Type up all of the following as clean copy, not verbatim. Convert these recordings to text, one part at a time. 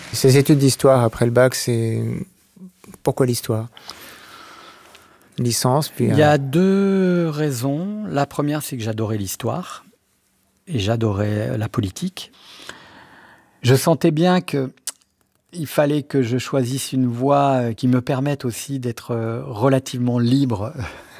Ces études d'histoire après le bac, c'est... Pourquoi l'histoire ? Licence, puis... Il y a 2 raisons. La première, c'est que j'adorais l'histoire et j'adorais la politique. Je sentais bien qu'il fallait que je choisisse une voie qui me permette aussi d'être relativement libre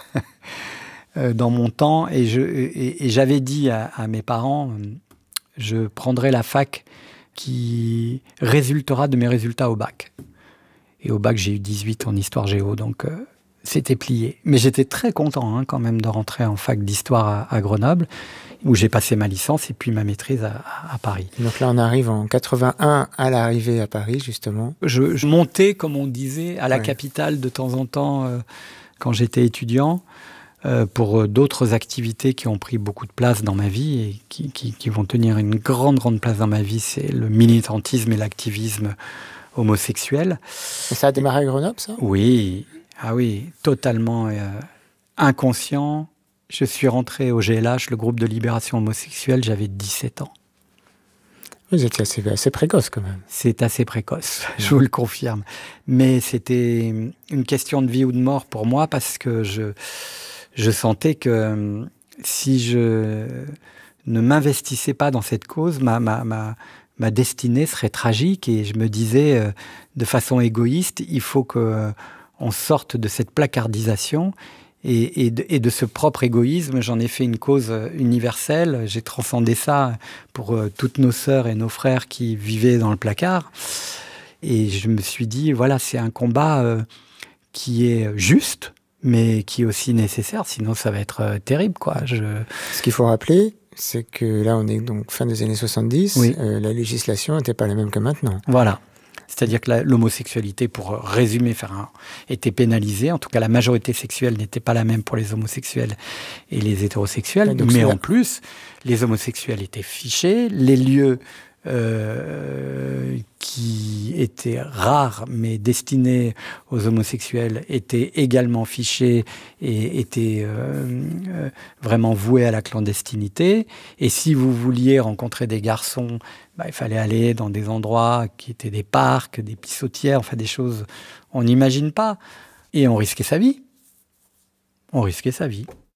dans mon temps. Et j'avais dit à mes parents, je prendrai la fac qui résultera de mes résultats au bac. Et au bac, j'ai eu 18 en histoire géo, donc c'était plié. Mais j'étais très content quand même de rentrer en fac d'histoire à Grenoble, où j'ai passé ma licence et puis ma maîtrise à Paris. Donc là, on arrive en 81 à l'arrivée à Paris, justement. Je montais, comme on disait, à la capitale de temps en temps quand j'étais étudiant, pour d'autres activités qui ont pris beaucoup de place dans ma vie et qui vont tenir une grande place dans ma vie. C'est le militantisme et l'activisme homosexuel. Et ça a démarré à Grenoble, ça ? Oui, totalement inconscient. Je suis rentré au GLH, le groupe de libération homosexuelle, j'avais 17 ans. Vous étiez assez précoce quand même. C'est assez précoce, je vous le confirme. Mais c'était une question de vie ou de mort pour moi parce que je sentais que si je ne m'investissais pas dans cette cause, ma destinée serait tragique. Et je me disais, de façon égoïste, il faut qu'on sorte de cette placardisation. Et de ce propre égoïsme, j'en ai fait une cause universelle. J'ai transcendé ça pour toutes nos sœurs et nos frères qui vivaient dans le placard. Et je me suis dit, voilà, c'est un combat qui est juste, mais qui est aussi nécessaire, sinon ça va être terrible, quoi. Ce qu'il faut rappeler, c'est que là, on est donc fin des années 70, oui. La législation n'était pas la même que maintenant. Voilà. C'est-à-dire que l'homosexualité, pour résumer, était pénalisée. En tout cas, la majorité sexuelle n'était pas la même pour les homosexuels et les hétérosexuels. Mais en plus, les homosexuels étaient fichés. Les lieux qui étaient rares, mais destinés aux homosexuels, étaient également fichés et étaient vraiment voués à la clandestinité. Et si vous vouliez rencontrer des garçons, il fallait aller dans des endroits qui étaient des parcs, des pissotières, enfin des choses on n'imagine pas. Et on risquait sa vie.